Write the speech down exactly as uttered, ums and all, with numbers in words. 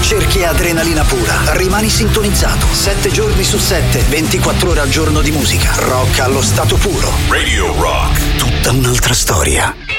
Cerchi adrenalina pura. Rimani sintonizzato. Sette giorni su sette, ventiquattro ore al giorno di musica. Rock allo stato puro. Radio Rock. Tutta un'altra storia.